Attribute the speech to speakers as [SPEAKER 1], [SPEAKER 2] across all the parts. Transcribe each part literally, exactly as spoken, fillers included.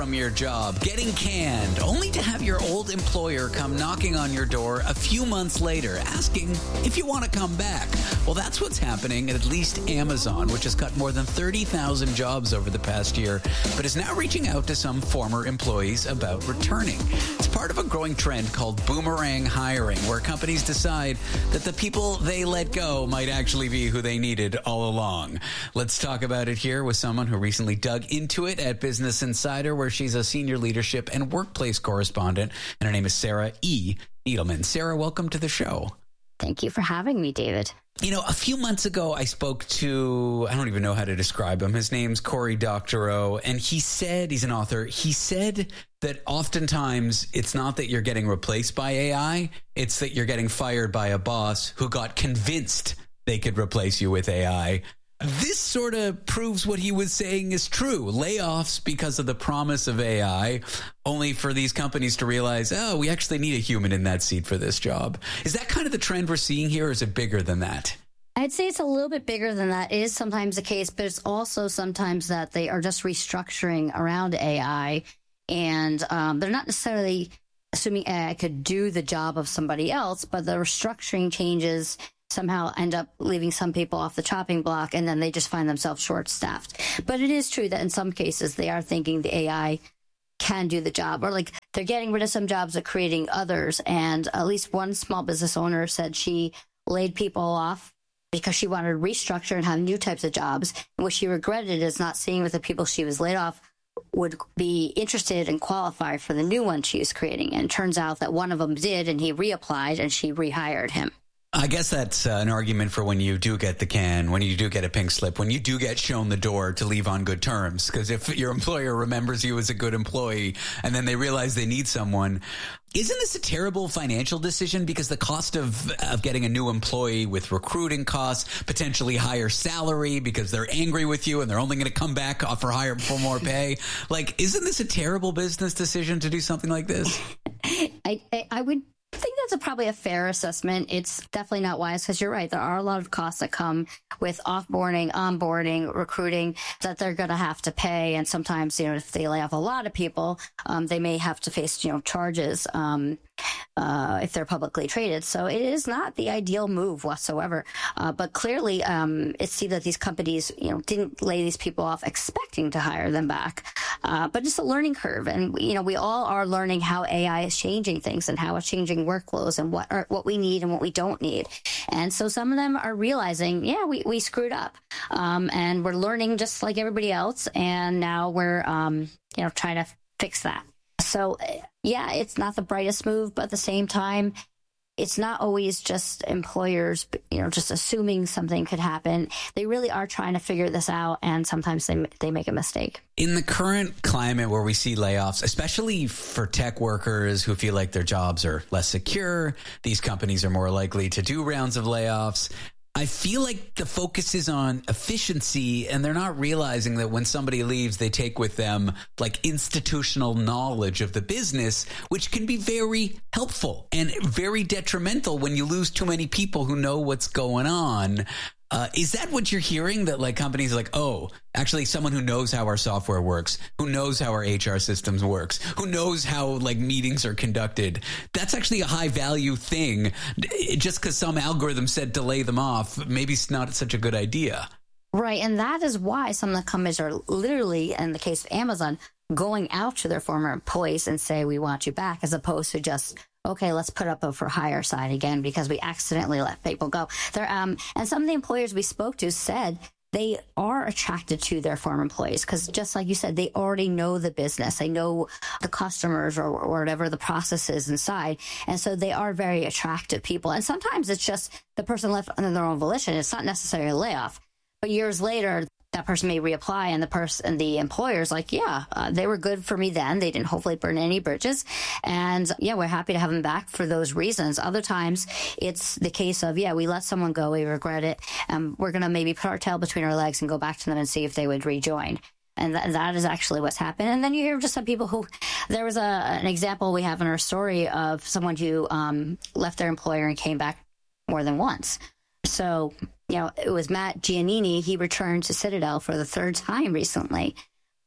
[SPEAKER 1] from your job, getting canned, only to have your old employer come knocking on your door a few months later, asking if you want to come back. Well, that's what's happening at at least Amazon, which has cut more than thirty thousand jobs over the past year, but is now reaching out to some former employees about returning. It's part of a growing trend called boomerang hiring, where companies decide that the people they let go might actually be who they needed all along. Let's talk about it here with someone who recently dug into it at Business Insider, where she's a senior leadership and workplace correspondent, and her name is Sarah E. Edelman. Sarah, welcome to the show.
[SPEAKER 2] Thank you for having me, David.
[SPEAKER 1] You know, a few months ago, I spoke to, I don't even know how to describe him. His name's Cory Doctorow, and he said, he's an author, he said that oftentimes it's not that you're getting replaced by A I, it's that you're getting fired by a boss who got convinced they could replace you with A I. This sort of proves what he was saying is true. Layoffs because of the promise of A I, only for these companies to realize, oh, we actually need a human in that seat for this job. Is that kind of the trend we're seeing here, or is it bigger than that?
[SPEAKER 2] I'd say it's a little bit bigger than that. It is sometimes the case, but it's also sometimes that they are just restructuring around A I, and um, they're not necessarily assuming A I could do the job of somebody else, but the restructuring changes somehow end up leaving some people off the chopping block, and then they just find themselves short-staffed. But it is true that in some cases they are thinking the A I can do the job, or like they're getting rid of some jobs and creating others. And at least one small business owner said she laid people off because she wanted to restructure and have new types of jobs. And what she regretted is not seeing if the people she was laid off would be interested and qualify for the new one she was creating. And it turns out that one of them did, and he reapplied, and she rehired him.
[SPEAKER 1] I guess that's uh, an argument for when you do get the can, when you do get a pink slip, when you do get shown the door to leave on good terms. Because if your employer remembers you as a good employee and then they realize they need someone, isn't this a terrible financial decision? Because the cost of, of getting a new employee with recruiting costs, potentially higher salary because they're angry with you and they're only going to come back for higher for more pay. Like, isn't this a terrible business decision to do something like this?
[SPEAKER 2] I, I, I would I think that's a, probably a fair assessment. It's definitely not wise because you're right. There are a lot of costs that come with offboarding, onboarding, recruiting that they're going to have to pay. And sometimes, you know, if they lay off a lot of people, um, they may have to face, you know, charges um, uh, if they're publicly traded. So it is not the ideal move whatsoever. Uh, but clearly, um, it's seen that these companies, you know, didn't lay these people off expecting to hire them back. Uh, but it's a learning curve. And, you know, we all are learning how A I is changing things and how it's changing workflows and what are, what we need and what we don't need. And so some of them are realizing, yeah, we, we screwed up. Um, and we're learning just like everybody else. And now we're, um, you know, trying to fix that. So, yeah, it's not the brightest move, but at the same time, it's not always just employers, you know, just assuming something could happen. They really are trying to figure this out, and sometimes they they make a mistake.
[SPEAKER 1] In the current climate where we see layoffs, especially for tech workers who feel like their jobs are less secure, these companies are more likely to do rounds of layoffs. I feel like the focus is on efficiency, and they're not realizing that when somebody leaves, they take with them like institutional knowledge of the business, which can be very helpful and very detrimental when you lose too many people who know what's going on. Uh, is that what you're hearing? That like companies are like, oh, actually someone who knows how our software works, who knows how our H R systems works, who knows how like meetings are conducted. That's actually a high value thing. Just because some algorithm said to lay them off, maybe it's not such a good idea.
[SPEAKER 2] Right. And that is why some of the companies are literally, in the case of Amazon, going out to their former employees and say, we want you back, as opposed to just, okay, let's put up a for hire sign again because we accidentally let people go. There, um, and some of the employers we spoke to said they are attracted to their former employees because, just like you said, they already know the business. They know the customers or, or whatever the process is inside. And so they are very attractive people. And sometimes it's just the person left under their own volition. It's not necessarily a layoff. But years later, that person may reapply, and the person, and the employer's like, yeah, uh, they were good for me then. They didn't hopefully burn any bridges. And yeah, we're happy to have them back for those reasons. Other times it's the case of, yeah, we let someone go. We regret it. And we're going to maybe put our tail between our legs and go back to them and see if they would rejoin. And th- that is actually what's happened. And then you hear just some people who, there was a, an example we have in our story of someone who um, left their employer and came back more than once. So, you know, it was Matt Giannini. He returned to Citadel for the third time recently.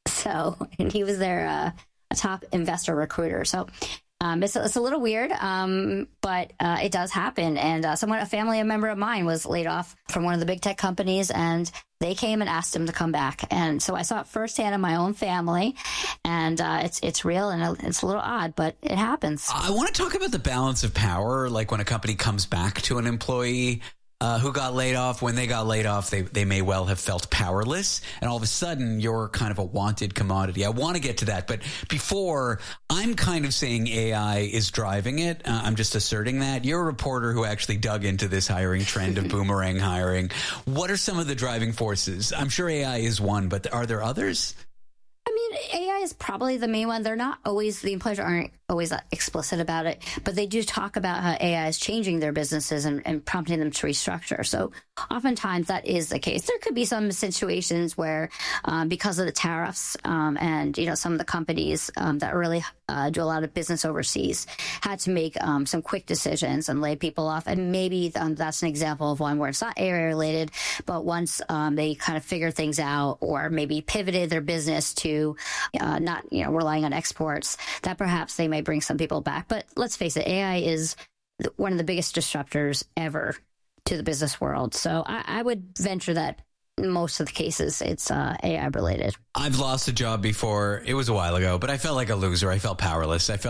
[SPEAKER 2] So, and he was their uh, a top investor recruiter. So, um, it's, it's a little weird, um, but uh, it does happen. And uh, someone, a family member of mine, was laid off from one of the big tech companies, and they came and asked him to come back. And so I saw it firsthand in my own family, and uh, it's it's real, and it's a little odd, but it happens.
[SPEAKER 1] I want to talk about the balance of power, like when a company comes back to an employee Uh, who got laid off. When they got laid off, they, they may well have felt powerless, and all of a sudden you're kind of a wanted commodity. I want to get to that, but before, I'm kind of saying A I is driving it. Uh, I'm just asserting that. You're a reporter who actually dug into this hiring trend of boomerang hiring. What are some of the driving forces? I'm sure A I is one, but are there others?
[SPEAKER 2] I mean, A I is probably the main one. They're not always, the employers aren't always explicit about it, but they do talk about how A I is changing their businesses and, and prompting them to restructure. So oftentimes that is the case. There could be some situations where um, because of the tariffs um, and, you know, some of the companies um, that really uh, do a lot of business overseas had to make um, some quick decisions and lay people off. And maybe um, that's an example of one where it's not A I related, but once um, they kind of figure things out or maybe pivoted their business to uh, not, you know, relying on exports, that perhaps they may bring some people back. But let's face it, A I is one of the biggest disruptors ever to the business world. So I, I would venture that in most of the cases, it's uh, A I related.
[SPEAKER 1] I've lost a job before. It was a while ago, but I felt like a loser. I felt powerless. I felt